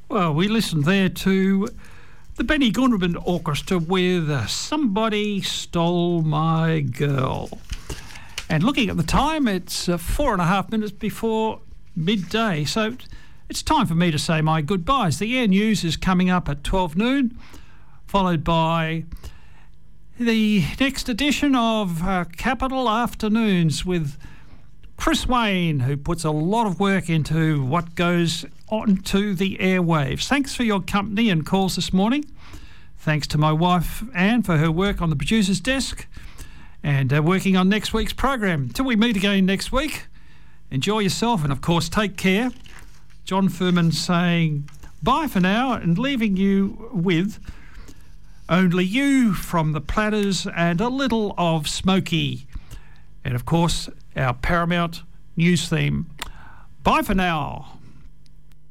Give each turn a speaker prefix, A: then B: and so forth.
A: Well, we listened there to the Benny Gunderman Orchestra with Somebody Stole My Girl. And looking at the time, it's 4.5 minutes before midday. So it's time for me to say my goodbyes. The Air News is coming up at 12 noon, followed by the next edition of Capital Afternoons with Chris Wayne, who puts a lot of work into what goes onto the airwaves. Thanks for your company and calls this morning. Thanks to my wife, Anne, for her work on the producer's desk and working on next week's program. Till we meet again next week, enjoy yourself and, of course, take care. John Furman saying bye for now and leaving you with Only You from the Platters and a little of Smokey. And, of course, our Paramount News theme. Bye for now.